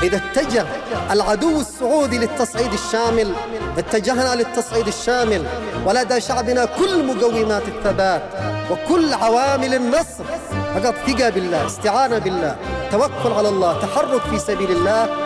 إذا اتجه العدو السعودي للتصعيد الشامل اتجهنا للتصعيد الشامل، ولدى شعبنا كل مقومات الثبات وكل عوامل النصر، فقط ثقة بالله، استعانة بالله، توكل على الله، تحرك في سبيل الله.